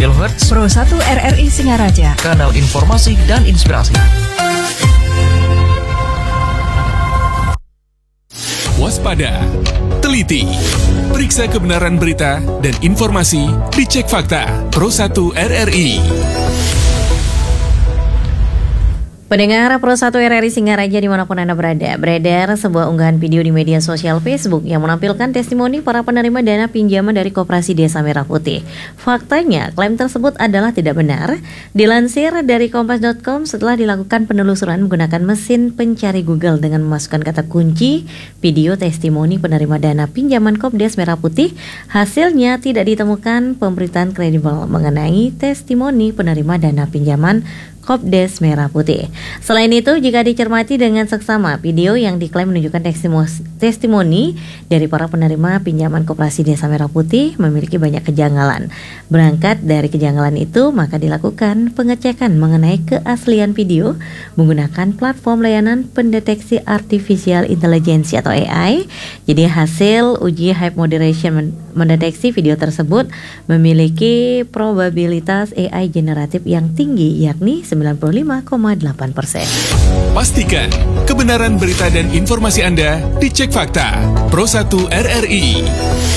kHz Pro 1 RRI Singaraja, kanal informasi dan inspirasi. Waspada, teliti, periksa kebenaran berita dan informasi, dicek fakta. Pro 1 RRI. Pendengar Pro 1 RRI Singaraja dimanapun Anda berada, beredar sebuah unggahan video di media sosial Facebook yang menampilkan testimoni para penerima dana pinjaman dari Koperasi Desa Merah Putih. Faktanya, klaim tersebut adalah tidak benar. Dilansir dari kompas.com, setelah dilakukan penelusuran menggunakan mesin pencari Google dengan memasukkan kata kunci video testimoni penerima dana pinjaman Kopdes Merah Putih, hasilnya tidak ditemukan pemberitaan kredibel mengenai testimoni penerima dana pinjaman Kopdes Merah Putih. Selain itu, jika dicermati dengan seksama, video yang diklaim menunjukkan testimoni dari para penerima pinjaman Koperasi Desa Merah Putih memiliki banyak kejanggalan. Berangkat dari kejanggalan itu, maka dilakukan pengecekan mengenai keaslian video menggunakan platform layanan pendeteksi artificial intelligence atau AI. Jadi hasil uji hype moderation mendeteksi video tersebut memiliki probabilitas AI generatif yang tinggi, yakni 95,8%. Pastikan kebenaran berita dan informasi Anda dicek fakta. Pro 1 RRI.